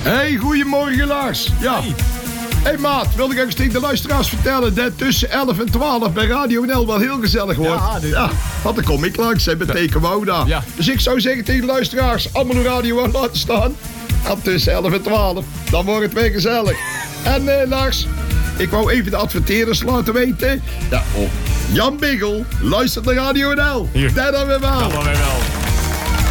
Hey, goedemorgen Lars. Ja. Hey maat, wilde ik even tegen de luisteraars vertellen dat tussen 11 en 12 bij Radio NL wel heel gezellig wordt. Ja, want dan kom ik langs met Teken Wouda. Ja. Dus ik zou zeggen tegen de luisteraars, allemaal de radio aan laten staan. En tussen 11 en 12, dan wordt het weer gezellig. En Lars, ik wou even de adverteerders laten weten. Ja, Jan Biggel luistert naar Radio NL. Dat dan weer wel.